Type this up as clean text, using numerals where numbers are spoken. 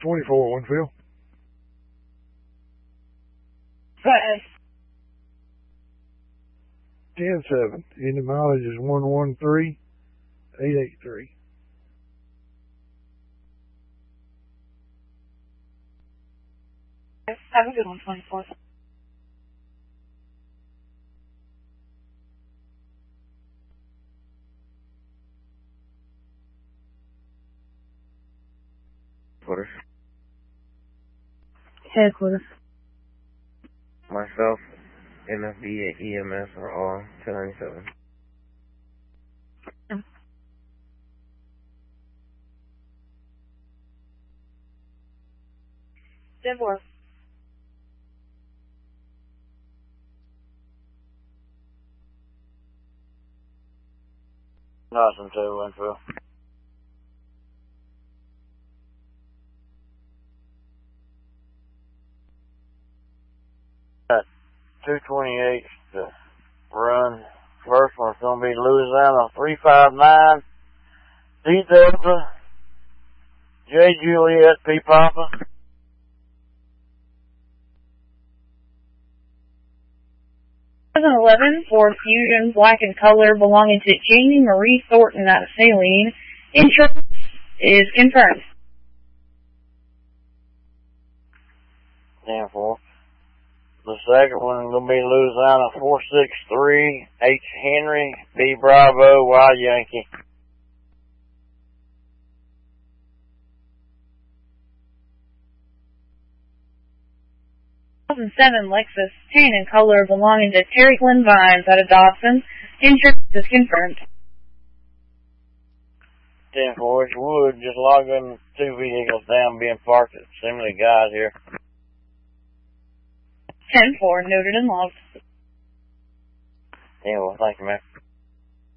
24, Winfield. Pass. 10-7. Engine mileage is 113,883. Have a good one, 24. Headquarters. Headquarters. Myself, NFB, EMS are all 1097. Denver. Nothing to Winfield. At 228 to run. First one's going to be Louisiana 359, D Delta, J Juliet, P Papa. 2011 Ford Fusion, black in color, belonging to Jamie Marie Thornton out of Saline. Insurance is confirmed. 10-4. The second one is going to be Louisiana 463, H Henry, B Bravo, Y Yankee. 2007 Lexus, tan in color, belonging to Terry Glenn Vines out of Dobson. Insurance is confirmed. 10-4, it's Wood, just logging 2 vehicles down being parked at similar guys here. 10-4, noted and logged. Yeah, well, thank you, man.